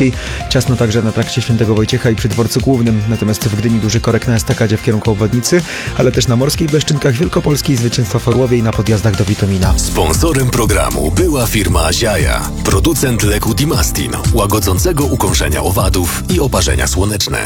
Małopolskiej. Ciasno także na trakcie Świętego Wojciecha i przy dworcu głównym. Natomiast w Gdyni duży korek na estakadzie w kierunku obwodnicy, ale też na Morskiej, Beszczynkach Wielkopolskiej, Zwycięstwa w Orłowie i na podjazdach do Witomina. Sponsorem programu była firma Ziaja, producent leku Dimastin, łagodzącego ukąszenia owadów i oparzenia słoneczne.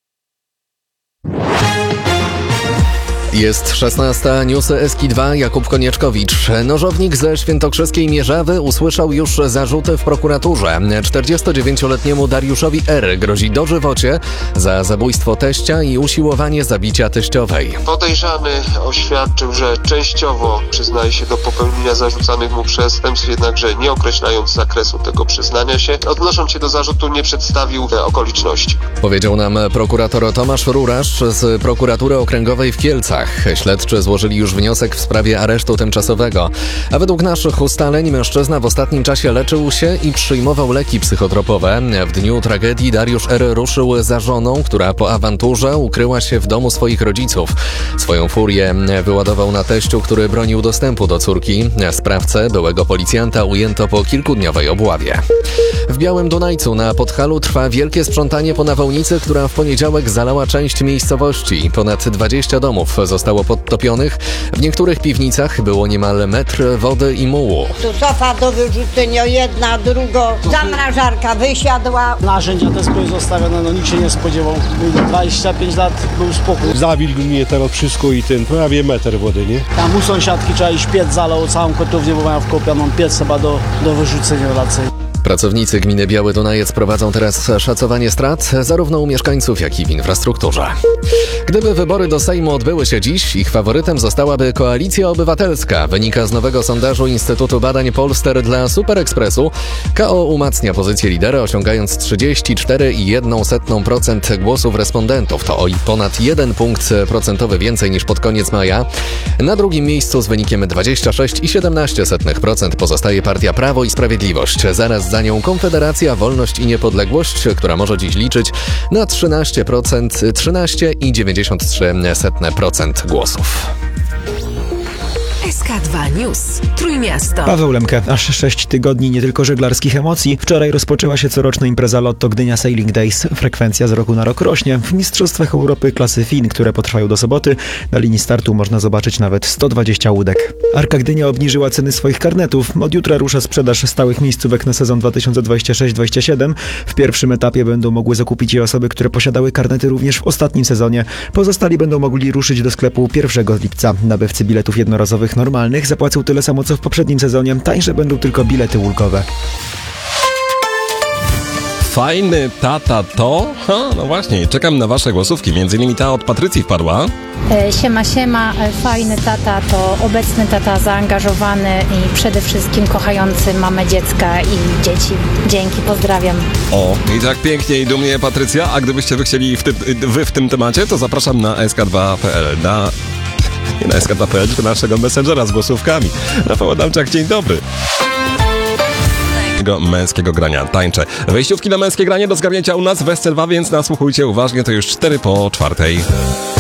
Jest 16. Newsy Eski2, Jakub Konieczkowicz. Nożownik ze świętokrzyskiej Mierzawy usłyszał już zarzuty w prokuraturze. 49-letniemu Dariuszowi R. grozi dożywocie za zabójstwo teścia i usiłowanie zabicia teściowej. Podejrzany oświadczył, że częściowo przyznaje się do popełnienia zarzucanych mu przestępstw, jednakże nie określając zakresu tego przyznania się, odnosząc się do zarzutu, nie przedstawił okoliczności. Powiedział nam prokurator Tomasz Rurasz z prokuratury okręgowej w Kielcach. Śledczy złożyli już wniosek w sprawie aresztu tymczasowego. A według naszych ustaleń mężczyzna w ostatnim czasie leczył się i przyjmował leki psychotropowe. W dniu tragedii Dariusz R. ruszył za żoną, która po awanturze ukryła się w domu swoich rodziców. Swoją furię wyładował na teściu, który bronił dostępu do córki. Sprawcę, byłego policjanta, ujęto po kilkudniowej obławie. W Białym Dunajcu na Podhalu trwa wielkie sprzątanie po nawałnicy, która w poniedziałek zalała część miejscowości. Ponad 20 domów zostało podtopionych. W niektórych piwnicach było niemal metr wody i mułu. Tu sofa do wyrzucenia, jedna, druga, zamrażarka wysiadła. Narzędzia też były zostawione, nikt się nie spodziewał. 25 lat był spokój. Zawilgł mnie teraz wszystko i prawie metr wody, nie? Tam u sąsiadki trzeba iść piec zalał całą kotownię, bo mają wkopioną piec chyba do wyrzucenia raczej. Pracownicy gminy Biały Dunajec prowadzą teraz szacowanie strat zarówno u mieszkańców, jak i w infrastrukturze. Gdyby wybory do Sejmu odbyły się dziś, ich faworytem zostałaby Koalicja Obywatelska. Wynika z nowego sondażu Instytutu Badań Polster dla Super Expressu. KO umacnia pozycję lidera, osiągając 34,1% głosów respondentów. To o ponad 1 punkt procentowy więcej niż pod koniec maja. Na drugim miejscu z wynikiem 26,17% pozostaje partia Prawo i Sprawiedliwość. Zaraz za nią Konfederacja, Wolność i Niepodległość, która może dziś liczyć na 13,93% głosów. SK2 News. Trójmiasto. Paweł Lemke. Aż 6 tygodni nie tylko żeglarskich emocji. Wczoraj rozpoczęła się coroczna impreza Lotto Gdynia Sailing Days. Frekwencja z roku na rok rośnie. W Mistrzostwach Europy klasy FIN, które potrwają do soboty, na linii startu można zobaczyć nawet 120 łódek. Arka Gdynia obniżyła ceny swoich karnetów. Od jutra rusza sprzedaż stałych miejscówek na sezon 2026-27. W pierwszym etapie będą mogły zakupić je osoby, które posiadały karnety również w ostatnim sezonie. Pozostali będą mogli ruszyć do sklepu 1 lipca. Nabywcy biletów jednorazowych normalnych zapłacą tyle samo co w poprzednim sezonie. Tańsze będą tylko bilety ulgowe. Fajny tata to? No właśnie, czekam na wasze głosówki. Między innymi ta od Patrycji wpadła. Siema, fajny tata to obecny tata, zaangażowany i przede wszystkim kochający mamę, dziecka i dzieci. Dzięki, pozdrawiam. O, i tak pięknie i dumnie, Patrycja. A gdybyście wy chcieli w tym temacie, to zapraszam na sk2.pl. Na sk2.pl, czy naszego messengera z głosówkami. Rafał Adamczak, dzień dobry. Męskiego grania tańczę. Wejściówki na męskie granie do zgarnięcia u nas w SC2, więc nasłuchujcie uważnie, to już 4 po 4.